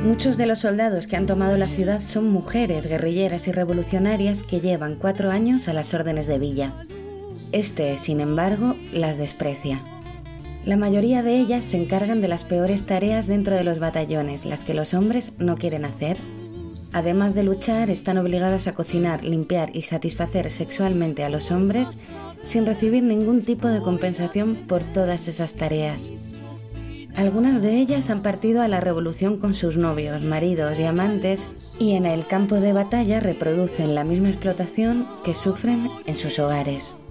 Muchos de los soldados que han tomado la ciudad son mujeres guerrilleras y revolucionarias que llevan 4 años a las órdenes de Villa. Este, sin embargo, las desprecia. La mayoría de ellas se encargan de las peores tareas dentro de los batallones, las que los hombres no quieren hacer. Además de luchar, están obligadas a cocinar, limpiar y satisfacer sexualmente a los hombres sin recibir ningún tipo de compensación por todas esas tareas. Algunas de ellas han partido a la revolución con sus novios, maridos y amantes y en el campo de batalla reproducen la misma explotación que sufren en sus hogares.